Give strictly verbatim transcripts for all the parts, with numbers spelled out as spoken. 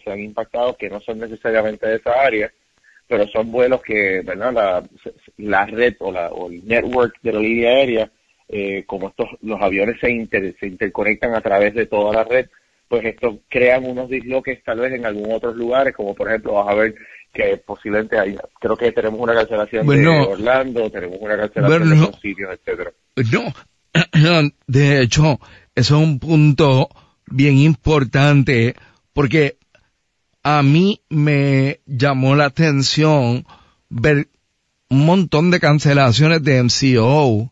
se han impactado que no son necesariamente de esa área, pero son vuelos que, ¿verdad? La, la red o, la, o el network de la línea aérea, eh, como estos los aviones se, inter, se interconectan a través de toda la red, pues esto crean unos disloques tal vez en algunos otros lugares, como por ejemplo vas a ver que posiblemente hay, creo que tenemos una cancelación bueno, de Orlando, tenemos una cancelación bueno, de otros sitios, etcétera. No, de hecho, eso es un punto bien importante, porque a mí me llamó la atención ver un montón de cancelaciones de M C O.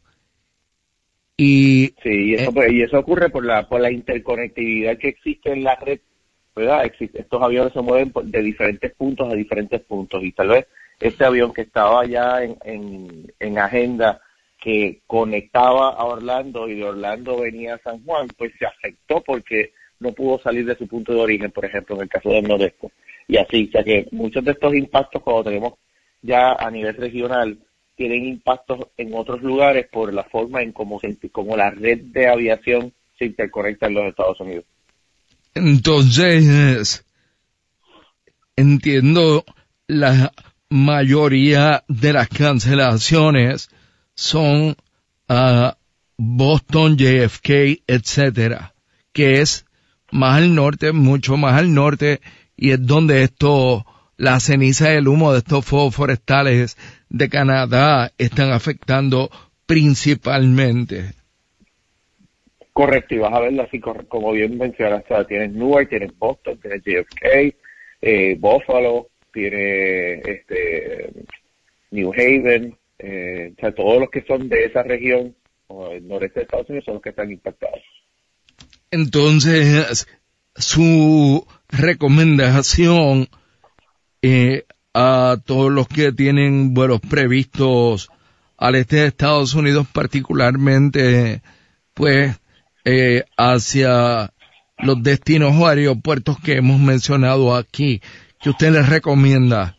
Y, sí, y eso, eh, y eso ocurre por la por la interconectividad que existe en la red, ¿verdad? Existe, estos aviones se mueven de diferentes puntos a diferentes puntos, y tal vez este avión que estaba ya en, en, en agenda, que conectaba a Orlando y de Orlando venía a San Juan, pues se afectó porque no pudo salir de su punto de origen, por ejemplo, en el caso del Nordeste. Y así, o sea que muchos de estos impactos, cuando tenemos ya a nivel regional, tienen impactos en otros lugares por la forma en cómo, se, cómo la red de aviación se interconecta en los Estados Unidos. Entonces, entiendo, la mayoría de las cancelaciones son uh, Boston, J F K, etcétera, que es más al norte, mucho más al norte, y es donde esto, la ceniza y el humo de estos fuegos forestales de Canadá están afectando principalmente. Correcto, y vas a verlo así, como bien mencionaste, o sea, tienes Newark, tienes Boston, tienes J F K, eh, Buffalo, tienes este, New Haven, eh, o sea, todos los que son de esa región, o el noreste de Estados Unidos, son los que están impactados. Entonces, su recomendación eh, a todos los que tienen vuelos previstos al este de Estados Unidos, particularmente, pues, eh, hacia los destinos o aeropuertos que hemos mencionado aquí, ¿qué usted les recomienda?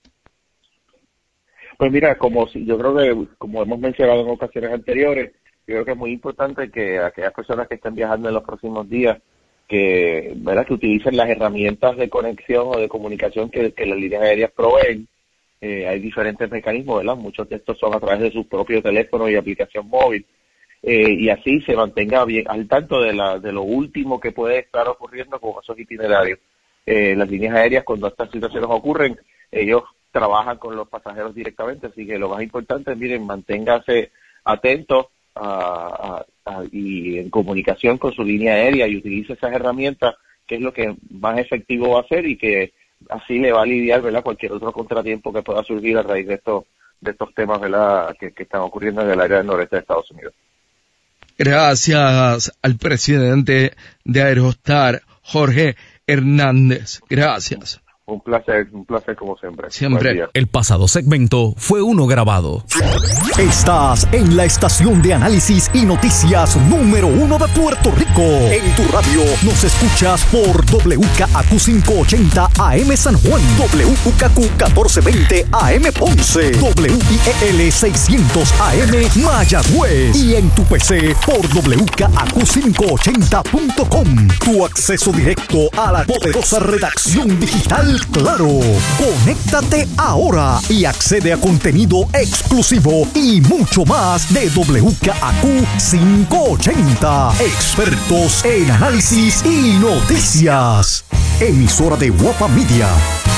Pues mira, como si, yo creo que, como hemos mencionado en ocasiones anteriores, yo creo que es muy importante que aquellas personas que estén viajando en los próximos días, que, ¿verdad?, que utilicen las herramientas de conexión o de comunicación que, que las líneas aéreas proveen. Eh, hay diferentes mecanismos, ¿verdad? Muchos de estos son a través de su propio teléfono y aplicación móvil. Eh, y así se mantenga bien al tanto de la de lo último que puede estar ocurriendo con esos itinerarios. Eh, las líneas aéreas, cuando estas situaciones ocurren, ellos trabajan con los pasajeros directamente, así que lo más importante es, miren, manténgase atentos a, a, a, y en comunicación con su línea aérea y utilice esas herramientas, que es lo que más efectivo va a ser y que así le va a lidiar, ¿verdad?, cualquier otro contratiempo que pueda surgir a raíz de estos de estos temas, ¿verdad?, que, que están ocurriendo en el área del noreste de Estados Unidos. Gracias al presidente de Aerostar, Jorge Hernández. Gracias. Un placer, un placer como siempre. Siempre. El pasado segmento fue uno grabado. Estás en la estación de análisis y noticias número uno de Puerto Rico. En tu radio nos escuchas por W K A Q quinientos ochenta A M San Juan, W U K Q catorce veinte A M Ponce, W I E L seiscientos A M Mayagüez y en tu P C por W K A Q quinientos ochenta punto com. Tu acceso directo a la poderosa redacción digital Claro. Conéctate ahora y accede a contenido exclusivo y mucho más de W K A Q quinientos ochenta. Expertos en análisis y noticias. Emisora de Guapa Media.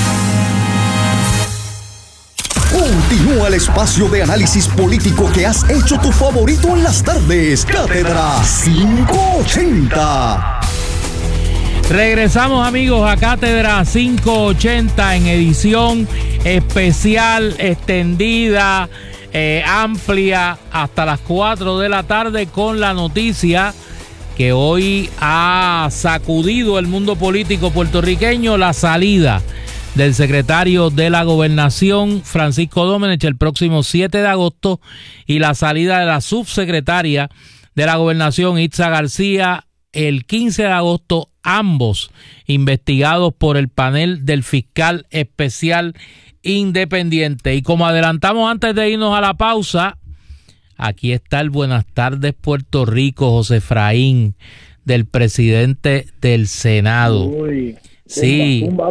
Continúa el espacio de análisis político que has hecho tu favorito en las tardes. Cátedra quinientos ochenta. Regresamos, amigos, a Cátedra quinientos ochenta en edición especial, extendida, eh, amplia, hasta las cuatro de la tarde, con la noticia que hoy ha sacudido el mundo político puertorriqueño: la salida del secretario de la Gobernación, Francisco Domenech, el próximo siete de agosto, y la salida de la subsecretaria de la Gobernación, Itza García, el quince de agosto, ambos investigados por el panel del fiscal especial independiente. Y como adelantamos antes de irnos a la pausa, aquí está el Buenas tardes Puerto Rico, José Efraín, del presidente del Senado. Uy, sí. Tumba, tumba.